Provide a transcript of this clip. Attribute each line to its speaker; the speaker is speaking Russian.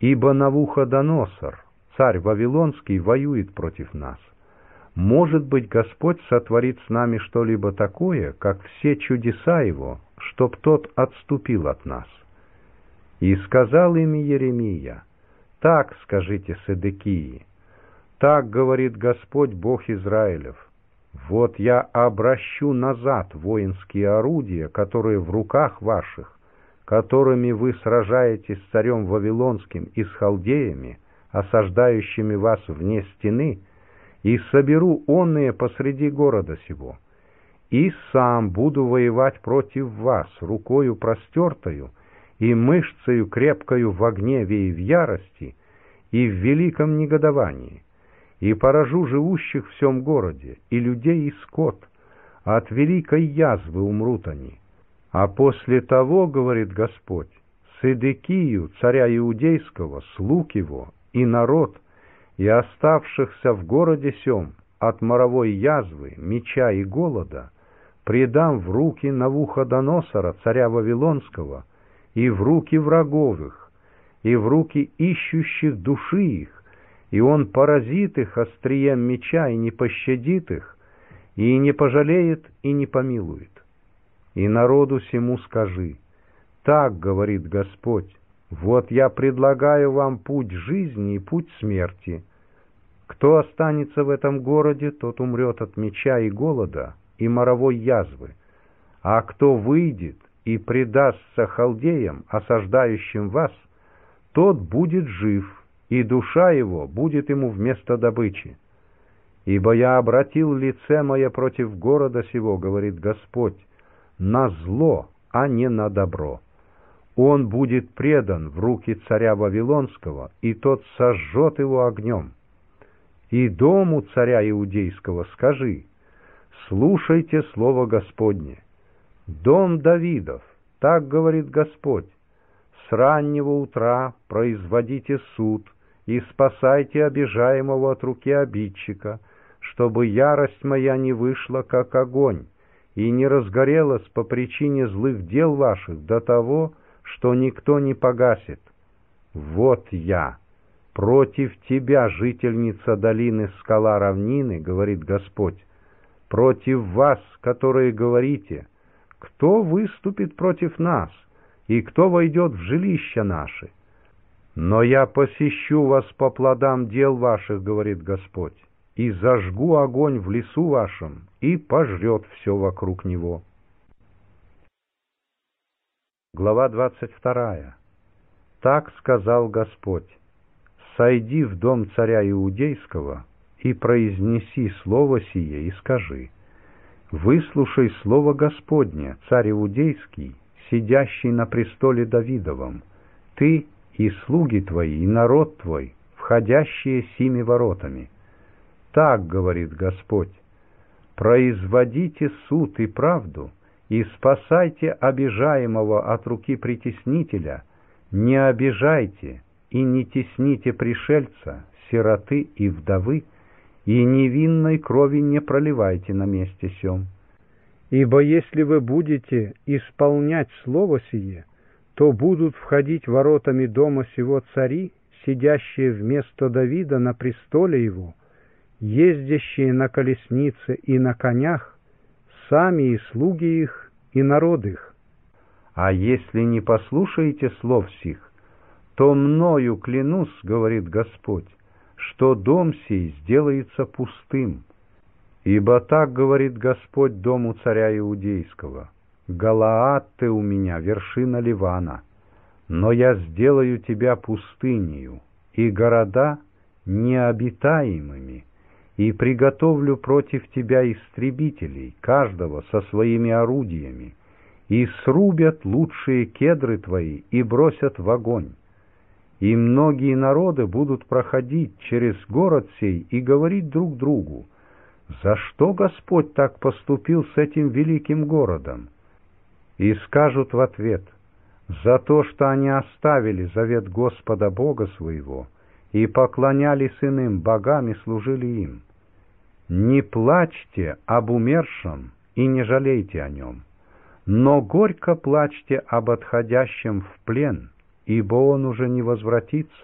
Speaker 1: ибо Навуходоносор, царь Вавилонский, воюет против нас. Может быть, Господь сотворит с нами что-либо такое, как все чудеса Его, чтоб тот отступил от нас». И сказал им Иеремия: «Так скажите Седекии: так говорит Господь Бог Израилев: вот я обращу назад воинские орудия, которые в руках ваших, которыми вы сражаетесь с царем Вавилонским и с халдеями, осаждающими вас вне стены, и соберу онные посреди города сего, и сам буду воевать против вас рукою простертою и мышцею крепкою во гневе и в ярости и в великом негодовании, и поражу живущих в сем городе, и людей, и скот, от великой язвы умрут они. А после того, говорит Господь, Седекию, царя Иудейского, слуг его, и народ, и оставшихся в городе сем от моровой язвы, меча и голода, предам в руки Навуходоносора, царя Вавилонского, и в руки врагов их, и в руки ищущих души их, и он поразит их острием меча и не пощадит их, и не пожалеет и не помилует. И народу сему скажи: так говорит Господь: вот я предлагаю вам путь жизни и путь смерти. Кто останется в этом городе, тот умрет от меча и голода и моровой язвы, а кто выйдет и предастся халдеям, осаждающим вас, тот будет жив, и душа его будет ему вместо добычи. Ибо я обратил лице мое против города сего, говорит Господь, на зло, а не на добро. Он будет предан в руки царя Вавилонского, и тот сожжет его огнем. И дому царя Иудейского скажи: слушайте слово Господне. Дом Давидов, так говорит Господь: с раннего утра производите суд и спасайте обижаемого от руки обидчика, чтобы ярость моя не вышла, как огонь, и не разгорелась по причине злых дел ваших до того, что никто не погасит. Вот я против тебя, жительница долины скала равнины, говорит Господь, против вас, которые говорите: кто выступит против нас, и кто войдет в жилища наши? Но я посещу вас по плодам дел ваших, говорит Господь, и зажгу огонь в лесу вашем, и пожрет все вокруг него. Глава 22. Так сказал Господь: сойди в дом царя Иудейского и произнеси слово сие, и скажи: выслушай слово Господне, царь Иудейский, сидящий на престоле Давидовом, ты и слуги твои, и народ твой, входящие сими воротами. Так говорит Господь: производите суд и правду, и спасайте обижаемого от руки притеснителя, не обижайте и не тесните пришельца, сироты и вдовы, и невинной крови не проливайте на месте сем. Ибо если вы будете исполнять слово сие, то будут входить воротами дома сего цари, сидящие вместо Давида на престоле его, ездящие на колеснице и на конях, сами и слуги их, и народ их. А если не послушаете слов сих, то мною клянусь, говорит Господь, что дом сей сделается пустым. Ибо так говорит Господь дому царя Иудейского: Галаад ты у меня, вершина Ливана, но я сделаю тебя пустынею, и города необитаемыми, и приготовлю против тебя истребителей, каждого со своими орудиями, и срубят лучшие кедры твои и бросят в огонь. И многие народы будут проходить через город сей и говорить друг другу: за что Господь так поступил с этим великим городом? И скажут в ответ: за то, что они оставили завет Господа Бога своего и поклонялись иным богам и служили им. Не плачьте об умершем и не жалейте о нем, но горько плачьте об отходящем в плен, ибо он уже не возвратится,